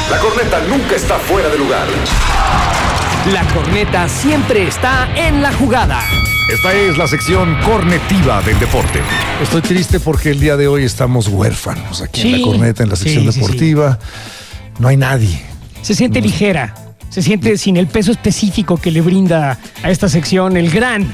La corneta nunca está fuera de lugar. La corneta siempre está en la jugada. Esta es la sección cornetiva del deporte. Estoy triste porque el día de hoy estamos huérfanos aquí en la corneta, en la sección deportiva. No hay nadie. Se siente ligera, se siente sin el peso específico que le brinda a esta sección el gran